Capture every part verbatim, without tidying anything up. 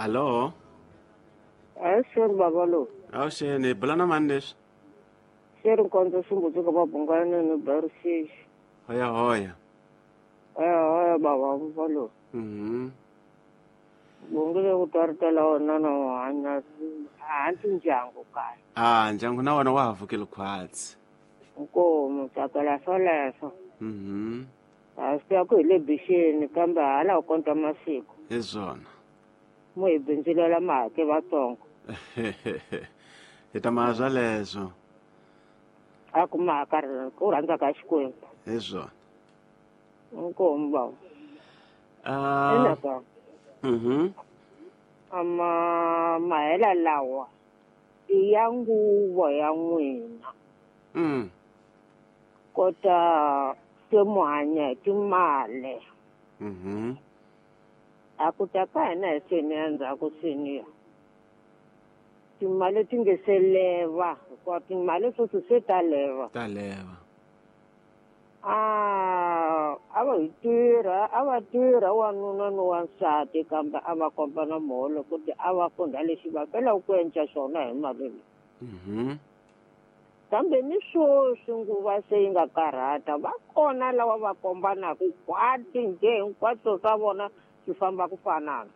Allo? Hayi sir baba lo. Awusheni bula na mani leswi? Sir nkonzo sungutse ka babungana ni Bersish. Hoya hoya. Aya aya baba baba lo. Mhm. Bungile ku taritela wona na hanya hanti ndyangu kaya. Ah, ndyangu na wona wa ha vukile khwatsi. Nkomo tsakela swoleswo. Mhm. A swi ya ku hi le bixini kambe hala u konta masiku. Hi zwona. Mo hi bindzulela mahake vatsongo. Hi ta ma swaleswo. A ku mahaka ku rhandza ka Xikwembu. Hi zwona. Nkomo baba. Ah. Ina ka. Mhm. Ama mahela lawa i ya nguvo ya n'wina. Mm. Kota se mu hanya hi timali. Mhm. A ku ta ka hina hi seni ya ndzhaku seniya. Timali ti nge se leva hikuva timali sweswi se ta leva. Ta leva. Ah, a va hi tirha a va tirha wanuna ni wansati kambe a va komba na muholo kuti a va kunda lexi va fela ku endla xona hi mali leyi. Mhm. Kambe ni swoswi nguva se yi nga karhata va kona lava va kombanaka kwati njhe hinkwaswo swa vona swi famba ku fanana.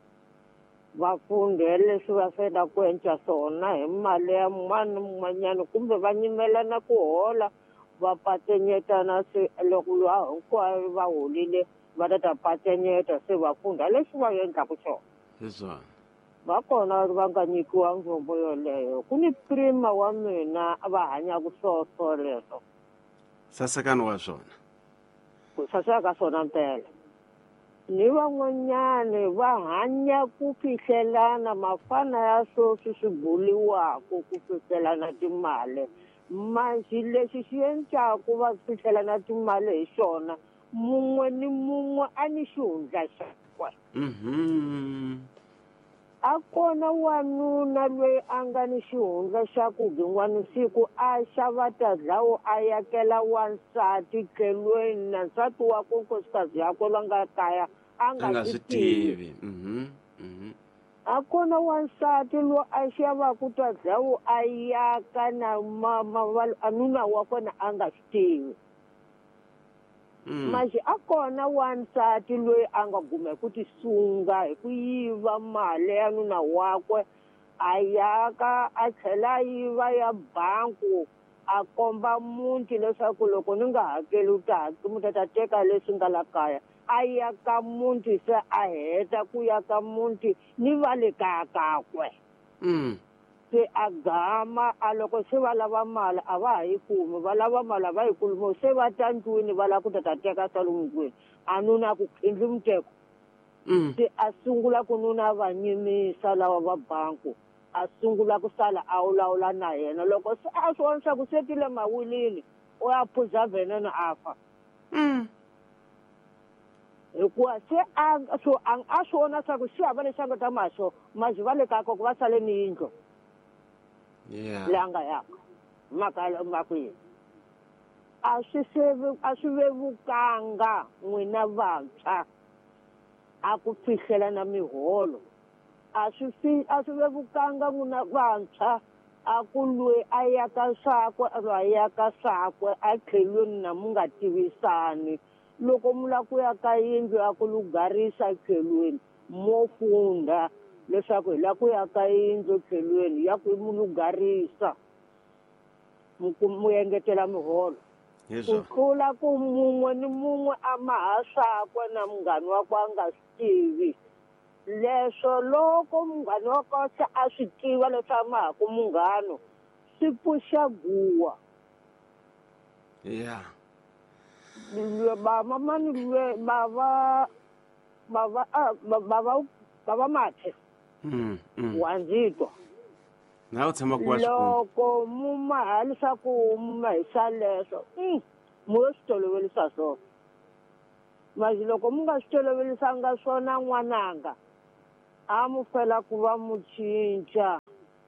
Va fundhe leswi va fela ku endla swona hi mali ya mani na mun'wanyana kumbe va nyimelana ku hola va patenyetana se loko lwa hinkwayo va holile va ta ta patenyeta se va fundha leswi va endlaka swona. Hi zwona. Va kona va nga nyikiwa ndzumbo yoleyo ku ni prima wa mina va hanyaka swoswo leswo Sasekani wa swona. ku saseka ka swona mpela ni van'wanyani va hanya ku fihlelana mafana ya swoswi swi buliwaku ku fihlelana timali manje lexi xi endlaku va fihlelana timali hi xona mun'we ni mun'we a ni xihundla xakwe. Mhm. A kona wanuna loyi a nga ni xihundla xa ku gin'wana siku a xava tadlawu a yakela wansati tlhelweni na nsati wa ku nkosikazi yakwe la nga kaya a nga swi tivi. Mhm. Mhm. A kona wansati loyi a xavaku tadlawu a yaka na nuna wa kona a nga swi tivi. Manje a kona wansati loyi a nga gume ku tisunga hi ku yiva mali ya nuna wakwe a yaka a tlhela yiva ya banku a komba muti leswaku loko ni nga hakeli u ta mu ta ta teka leswi nga la kaya a yaka muti se a heta ku yaka muti ni va le kaya kakwe. Se a gama a loko se va lava mali a va ha yi kumi va lava mali a va yi kumi se va ta ndlwini va lava ku ta ta teka swa lomu ndlwini a nuna ku endli muteko. Se a sungula ku nuna va nyimisa lava va banku a sungula ku sala a wulawula na yena loko se a swi vona swa ku se ti le mawilini u ya phuza venene a fa. Hikuva se a swo a swi vona swa ku xi hava lexi a nga ta maxo mazi va le kaya koko va sale ni yindlu. Yeah. Langa yaka maka makwihi a swi sevi a swi vevukanga n'wina vantshwa a ku fihlela na miholo a swi fi a swi vevukanga n'wina vantshwa a ku loyi a yaka swakwe a yaka swakwe a tlhelweni na mu nga tivisani loko mu la ku yaka yindlu ya ku lugarisa tlhelweni mo funda leswaku hi la ku yaka yindlu tlhelweni ya ku mu lugarisa mu engetela miholo ku tlula ku mun'we ni mun'we a maha swakwe na munghani wa ku a nga swi tivi leswo loko munghani wa kose a swi tiva leswi a mahaku munghano swi pfuxa guwa. Yeah. Baba mani baba baba baba baba mathe wa ndzi twa na u tshama ku wa loko mu mahalisa ku ma hisa leswo mu yo swi tolovelisa swona manje loko mu nga swi tolovelisanga swona n'wananga a mu fela ku va mu cinca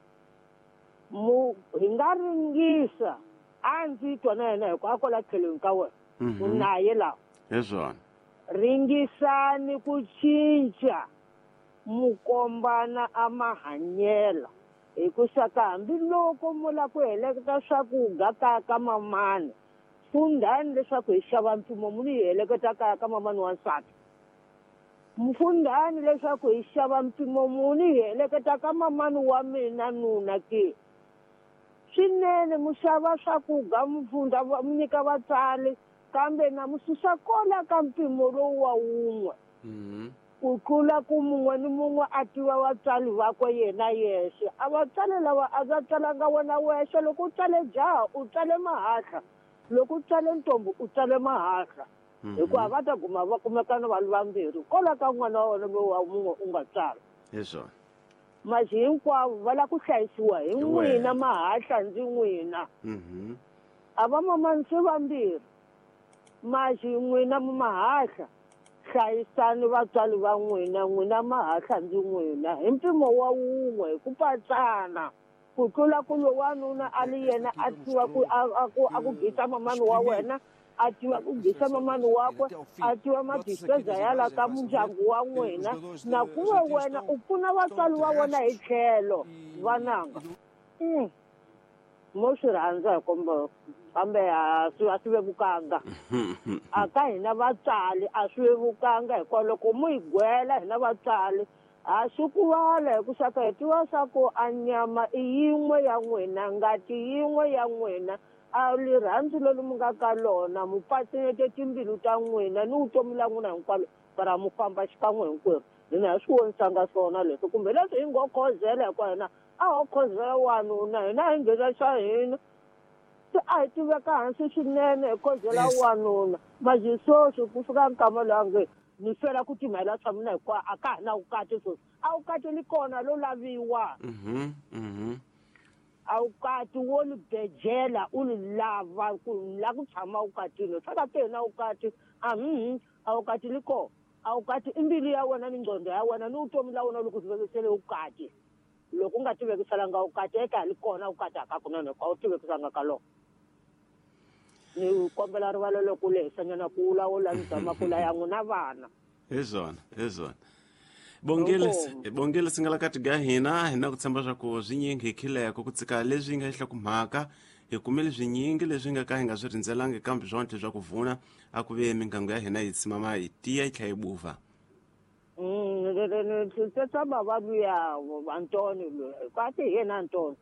mu hi nga ringisa a ndzi twa na yena hikuva a kola tlhelweni ka wena u naye lawa hi swona ringisani ku cinca mukombana a mahanyela hikusa ka hambiloko mu la ku heleketa swakudya kaya ka mamani fundhani leswaku hi xava mpimo mu ni hi heleketa kaya ka mamani wa nsati mfundhani leswaku hi xava mpimo muni hi heleketa ka mamani wa mina nuna ke swinene mu xava swakudya mufundha mu nyika vatsali kambe na mu susa kola ka mpimo lowu wa wun'we ku tlula ku mun'we ni mun'we a tiva vatswali vakwe yena yexe a vatswali lava a va tsalanga wena wexe loko u tsale jaha u tsale mahahla loko u tsale ntombi u tsale mahahla hikuva va ta guma va kumeka na vanhu vambirhi kola ka n'wana wa wena lowu wa mun'we u nga tsala hi swona masi hinkwavo va lava ku hlayisiwa hi n'wina mahahla ndzi n'wina a va mamani se vambirhi masi n'wina mahahla hlayisani vatswali va n'wina n'wina mahahla ndzi n'wina hi mpimo wa wun'we hi ku patsana ku tlula ku lo wanuna a li yena a tiva ku a ku gisa mamani wa wena a tiva ku gisa mamani wakwe a tiva madiseza yala ka mindyangu wa n'wina na kuve wena u pfuna vatswali va vona hi tlhelo vananga mo swi rhandza hi kombo kambe a swi a swi vevukanga a ka hina vatswali a swi vevukanga hikwalaho loko mu hi gwela hina vatswali a swi ku vala hi ku xaka hi tiva swa ku a nyama i yin'we ya n'wina ngati yin'we ya n'wina a lirhandzu lolu mi nga ka lona mu patsinete timbilu ta n'wina ni vutomi la n'wina hinkwalo para mu famba xikan'we hinkwerhu hina hi swi vonisanga swona leswi kumbe leswi hi ngo khozela hikuva hina a ho khozela wanuna hina hi nghena xa hina se a hi tiveka hansi swinene hi khozela wanuna majisoswi ku fika nkama lange ni fela ku timhela swa mina hikuva a ka ha na vukati sweswi a vukati li kona lo laviwa a vukati wo li bejela u li lava ku la ku tshama vukatini swa ka tena vukati a a vukati li kona a vukati i mbilu ya wena ni ngqondo ya wena ni vutomi la wena loko swi vekisele vukati loko u nga tivekiselanga vukati eka li kona vukati aka kunene hikuva u tivekisanga ka loko ni kombela rivala loko u lehisanyana ku wulawula ni tshama kula ya n'wina vana hi swona hi swona bongile bongile si nga la kati ga hina hina ku tshemba swa ku zwinyingi hi khileko ku tsika leswi hi nga hla ku mhaka hi kumile zwinyingi leswi nga ka hi nga swi rindzelangi kambe zwontle swa ku vuna a ku ve mingangu ya hina yi tsimama hi tiya yi tlha yi buva tsetsa baba luya Antoni loyi kwati hi yena Antoni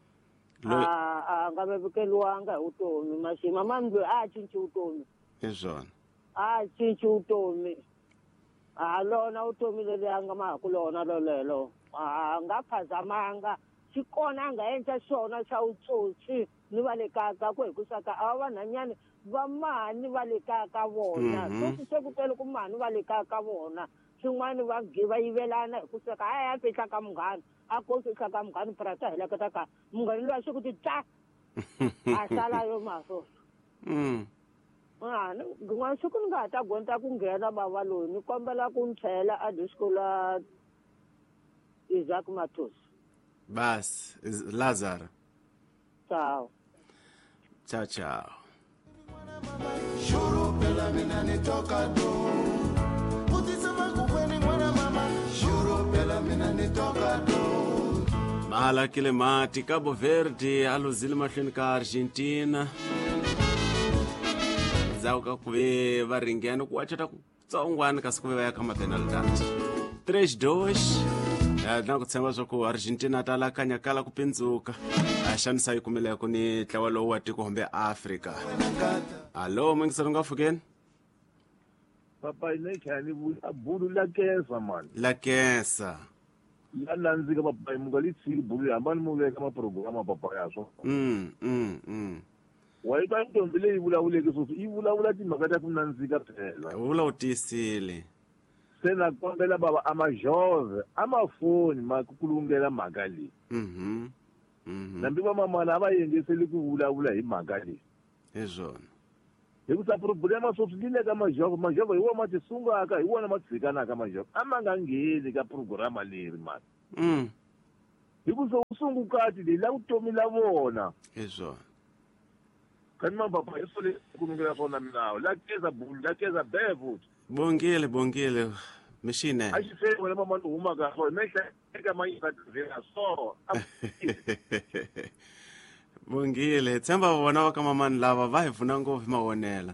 a nga vevukeliwanga hi vutomi masi mamani loyi a cinci vutomi hi swona a cinci vutomi a lona vutomi leri a nga mahaku lona lolelo a nga phazamanga xi kona a nga endla xona xa vutsotsi ni va le kaya ka ku hi ku saka a va vanhwanyani va mani va le kaya ka vona sweswi se ku tele ku mani va le kaya ka vona swin'wana va va yivelana hi ku saka a ya fihla ka munghana a ko fihla ka munghana prata heleketa ka munghana loyi a xi ku ti ta a sala yo maso a gin'wana siku ni nga ha ta gonta ku nghena bava loyi ni kombela ku ni tlhela a disco la Isaac Matos bas Lazar ciao ciao ciao Shuru pela mina nitoka do utisema kukweni mwana mama Shuru pela mina nitoka do mahala kile mati Cabo Verde aluzile mahlweni ka Argentina zau ka kuve va ringene ku wachata ku tsongwana kasi kuve va ya ka mapenalidade três dois na ku tshemba swa ku Argentina ta lakanya kala ku pindzuka a xanisa yi kumeleko ni ntlawa lowu wa tiko hombe Afrika allo mungiselo nga fukeni papa ine chani bulu la kensa man la kensa la nanzika papa mungali tsiri bulu ambani mu veka ma programa papa yaso mm mm mm waita ntombi leyi vulavuleke sweswi yi vulavula timhaka ta ku nandzika phela vula u tiyisile se na kombela baba amajove amafoni ma ku kulungela mhaka leyi mhm mhm nambi va mamana a va yengeseli ku vulavula hi mhaka leyi hi swona hi ku sa problema sweswi li le ka majove majove hi wona ma tisungaka hi wona ma tshikanaka majove a ma nga ngheni ka programa leri mani mm hi ku so usungukati leyi la vutomi la vona hi swona kani mapapa hi swole kulungela swona minawu la keza bulu la keza bee futhi bongile bongile mishine a xi feni wena mama ni huma ka so nexa eka mayina tirhela so Bongile hi tshemba vona va ka mamani lava va hi pfuna ngopfu hi mavonela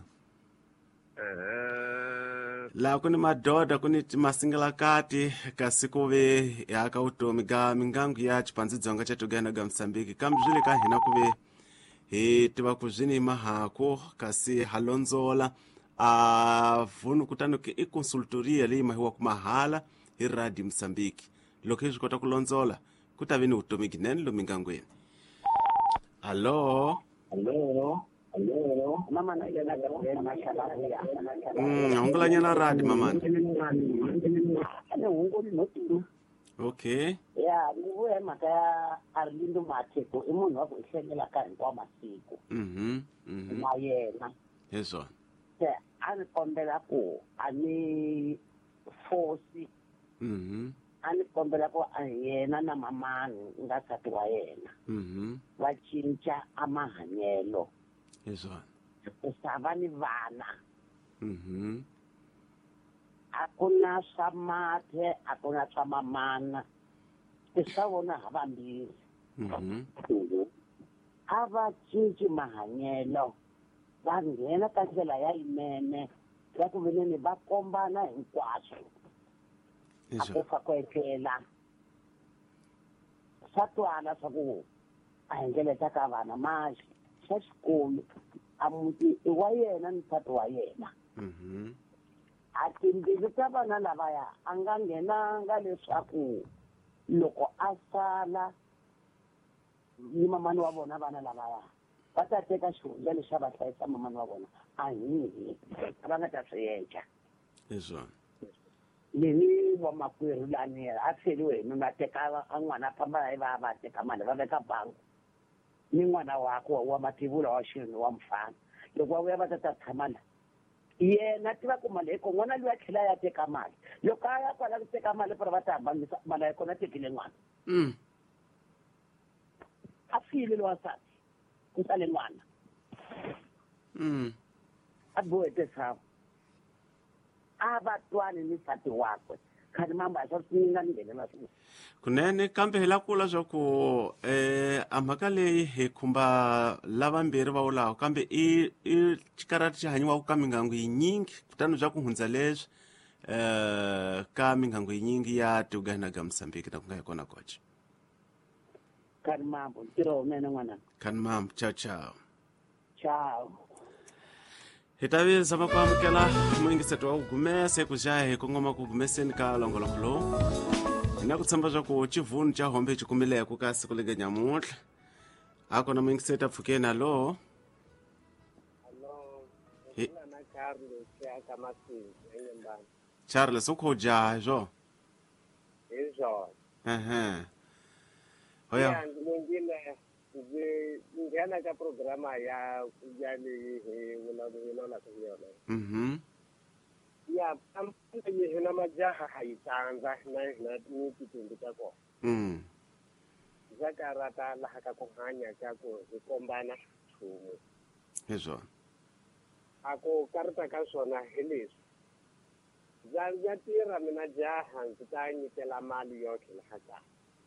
eh laha ku ni madoda ku ni masingelakati kasi ku ve hi aka vutomi ka mingangu ya xipandzedzonga xa tugana ga Msambiki kambe byi le ka hina ku ve hi tiva ku byi ni mahako kasi ha londzola a vhunu kutani ku i consultoria leyi mahiwaku mahala hi radio Msambiki loko hi swi kota ku londzola ku ta ve ni vutomi ginene lomu mingangweni. Hello. Hello. Hello. Mama na yena ka mashallah ya. Mm, ungulanyana radi mamani. Ane ungoli notu. Okay. Ya, ni vuya maka Arlindo Mateko i munhu wa ku hlengelaka ka hinkwa masiku. Mhm. Mhm. Na yena. Yeso. Se a ni kombela ku a ni force Mhm. a ni kombela ku a yena na mamani nga nsati wa yena Mhm. va cinca a mahanyelo Yeso. ku sava ni vana Mhm. a ku na swa mathe a ku na swa mamana i swa vona havambirhi Mhm. a va cinci mahanyelo va nghena ka ndlela ya yinene ya ku veneni va kombana hinkwaswo a ku Yeso. fa ku etlela swa twala swa ku a hi ngeleta ka vana maxi xa xikulu a muti i wa yena ni nsati wa yena Mhm. a timbilu ta vana lavaya a nga nghenanga leswaku loko a sala ni mamani wa vona vana lavaya va ta teka xihundla lexi a va hlayisa mamani wa vona a hihi a va nga ta swi endla Yeso. leni vamakwerhu lani a feriwe hi nuna teka a n'wana a famba hi va va teka mali va veka bangi ni n'wana wako wa mativula wa xinhu wa mfana loko va vuya va ta ta tshama la yena tiva ku mali hiko n'wana loyi a tlhela ya teka mali loko a ya kwala ku teka mali pora va ta hambanyisa mali ya kona tekile n'wana Mm. a file lowa nsati ku sale n'wana Mm. a bohete savo a va twani ni nsati wakwe khani mamba a swa swi nga ni nghenela swilo Kunene kambe hi la kula swa ku eh a mhaka leyi hi khumba lavambirhi va wulawo kambe i i xikarati xi hanyiwaku ka minghangu yinyingi kutani bya ku hundza leswi eh ka minghangu yinyingi ya tugana ga Msambiki na ku nga hi kona kocha. khani mambo ntirho wunene n'wananga Khani mam ciao ciao. ciao Hi ta ve zama ku amukela muingiseto wa ku gumesa hi ku ja hi kongoma ku gumeseni ka longoloko lowu hi na ku tshemba swa ku xivhunu xa hombe xi kumileko ka siku leke nyamutlha a kona muingiseti a pfukeni alo Hi- na Carlos ya ka masiki enyembani Charles u kho jaha swo hi swona ehe hoya ndingile ndzi nghena ka programa ya ya leyi hi vulavulaka hi yona mhm ya ampani hina majaha ha yi tsandza na hina ni titimbi ta kona mm za karata laha ka ku hanya ka ku hi kombana nchumu hi swona a ku karata ka swona hi leswi za ya tirha mina jaha ndzi ta nyikela mali yo tlhela ka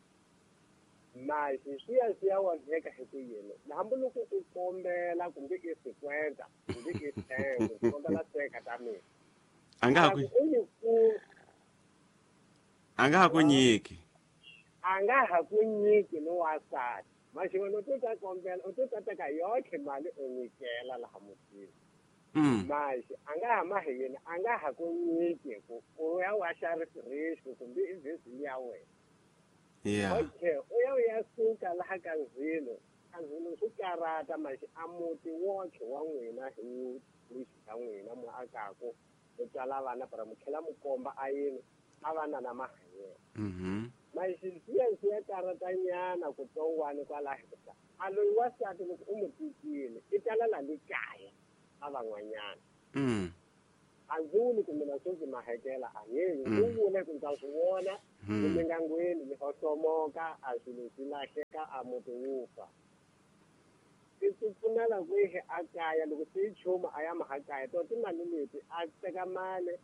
masi swiya siya onheka hi ku yini hambiloko u kombela kumbe i sikwenta kumbe i thengo u kombela teka ta mina a nga ha ku u ni ku a nga ha ku nyiki a nga ha ku nyiki ni wasati maxin'wana u to ta kombela u to ta teka yotlhe mali u nyikela laha mutini mm maxi a nga ha ma hi yini a nga ha ku nyiki ku u ya waxa refresh kumbe i vhesi ya wena yeah okay uya uyasuka laha ka ndzilo ka ndzilo swi karata maxi a muti wotlhe wa n'wina hi lexi ka n'wina mu akaku u tswala vana para mu tlhela mu komba a yini a vana na mahanyelo mhm maxi siya siya karata nyana ku tsongwani kwalaha kusa a loyi wasati loko u mu tikile i tala la le kaya a van'wanyana mm a ndzi vuli ku mina swo ndzi mahekela a yeyi Mm. ndzi vule ku ndza swi vona Mm. emingangweni mi hohlomoka a swilo swi lahleka a muti wu fa i swi pfunela kwihi a kaya loko swi yi chuma a ya maha kaya to timali leti a teka mali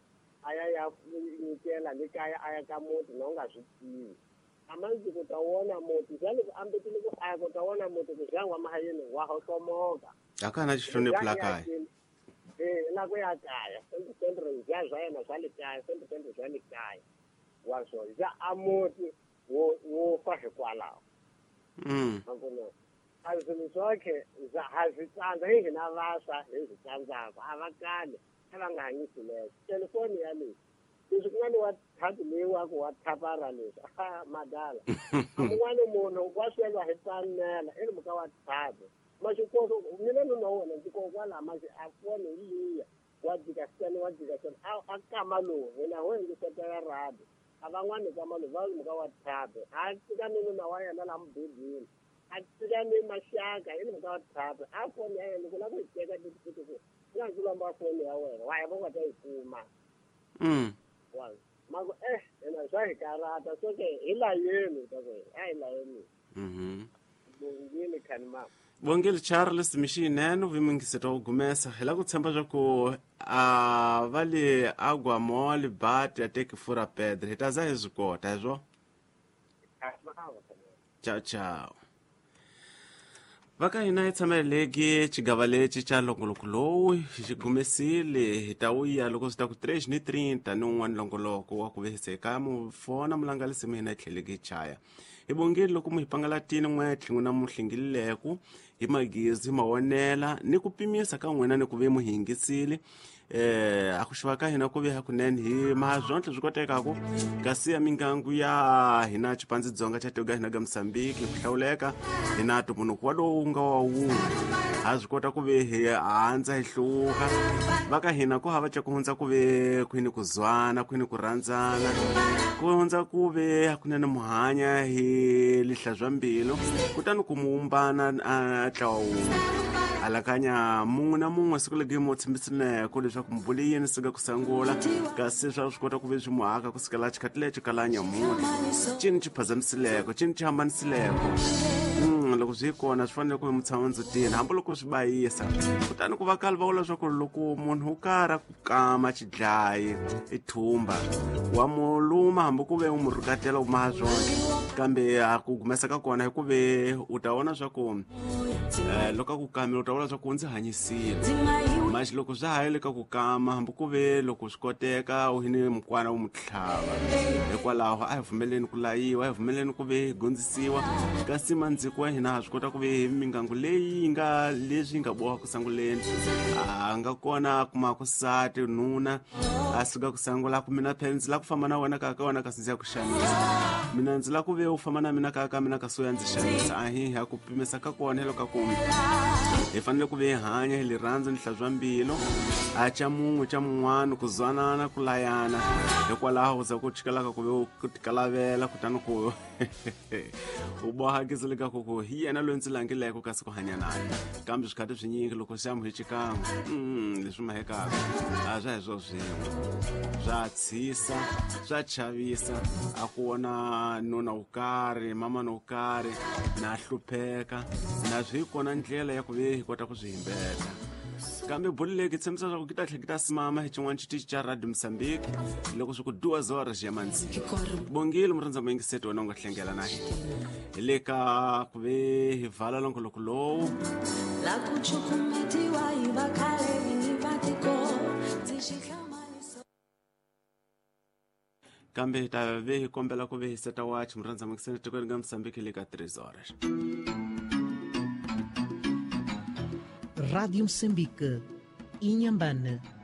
a ya ya nyikela le kaya a ya ka muti na u nga swi tivi amanzi ku ta wona muti jalo ambetile ku aya ku ta wona muti ku jangwa mahayeni wa hotomoka akana xixonepfu la kaya eh la ku ya kaya sente sente ja ja yena swa le kaya sente sente swa le kaya wa so ja amuti wo wo fa hikwalaho mm akuno azini swakhe za hazitsanza hina vasa hezitsanzako avakale avanga hanyisi leswo telefoni ya leswi leswi ku nga ni WhatsApp leyi wa ku WhatsApp ara leswi a madala amun'wana munhu wa swelwa hi panela i muka WhatsApp maxikoso mina ni na wona ndzi ko kwala maxi a foni liya wa dika scan wa dika scan a kama lowu hina ho ngisetela radio avan'wana kama lowu va muka WhatsApp a tika mina na wa yena la mbedini a tika ni maxaka i muka WhatsApp a foni ya yena ku la ku teka tifuto ku ya ndzi lomba foni ya wena wa ya vonga ta yi kuma mm wa mako eh ena swa hi karata so ke hi la yeni ta ku a hi la yeni mhm bongile khani mama Bongile Charles Mishinene vimingiseta ugumesa hela kutsemba zvaku a vale agwa mole bat ya take fura pedre hitaza hezikota hezwo ciao ciao vaka hina itshameleleki chigava lexi cha longoloko lowu xi gumesile hi ta wuya loko swi ta ku tres ni trinta ni un'wana longoloko wa ku vehiseka mufona mulangalisi mina hi tlheleke chaya hi bongile loko mu hi pangalatini n'wetlhi n'wina muhlingilileku hi magizi hi mawonela ni ku pimisa ka n'wina ni ku ve mu hi yingisile eh a ku xiva ka hina ku ve hakunene hi mahazontle byi kotekaku kasi ya mingangu ya hina chipandzedzonga cha tioga hina ga Mozambique ku hlawuleka hina tumunuku wa lowu nga wa wun'we ha swi kota ku ve hi handza hi hluka va ka hina ku hava cha ku hundza ku ve kwini ku zwana kwini ku rhandzana ku hundza ku ve hakunene muhanya hi lihlazwa mbilu kutani ku muumbana a tlawa wun'we alakanya mun'we na mun'we siku legi mo tshembisile leswaku mbuli yini siga ku sangula kasi swa swi kota ku ve swi muhaka ku sikala chikati lechi kalanya munhu cini chi phazamisileko cini chi hambanisileko mm loko swi kona swi fanele ku mutshama ndzutini hambi loko swi bayisa kutani ku va kali va vula leswaku loko munhu u kara ku kama xidlayi i thumba wa mu luma hambi ku ve u mu rhukatela u maha zonke kambe a ku humesa ka kona hi ku ve u ta vona swa ku eh loko ku kamela u ta vula swa ku ndzi hanyisile maxi loko swi hayele ka ku kama hambi ku ve loko swi koteka u hini mukwana u mutlhava hikwalaho a hi vumeleni ku layiwa a hi vumeleni ku ve hi gondzisiwa kasi mandziko wa hina ha swi kota ku ve mingangu leyi nga leswi nga boha ku sanguleni a nga kona kuma ku sati nuna a suka ku sangula ku mina phela ndzi la ku famba na wena ka ka wena kasi ndzi ya ku xanisa mina ndzi la ku ve u famba na mina ka ka mina ka soya ndzi xanisa a hi ha ku pimesa ka kona loko ku hi fanele ku ve hanya hi le rhandza ni hlazwa mbilu a cha mun'we cha mun'wana ku zwanana ku layana hikwalaho za ku chikalaka ku ve ku tikalavela kutani ku u bohakisile ka ku ku hi yena loyi ndzi langileko kasi ku hanya naye kambe swikhati swinyingi loko xi yamu hi xikan'we mm leswi mahekaka a swa hi swo swin'we swa tshisa swa chavisa a ku vona nuna wo karhi mama no karhi na hlupheka na swi kona ndlela ya ku ve hi kota ku swi himbeta kambe buli leki tshembisa swa ku kita tlhe kita simama hi xin'wana xitichi xa radio Mozambique loko swi ku duwa zora xi ya mandzini bongile murhandza moyingiseti wena u nga hlengela na hina hi le ka ku ve hi vala longoloko lowu la ku chukumetiwa hi vakhale ni vatiko ndzi xihlamariso kambe hi ta ve hi kombela ku ve hi seta watch murhandza moyingiseti tikweni ga Mozambique le ka three horas Rádio Moçambique, Inhambane,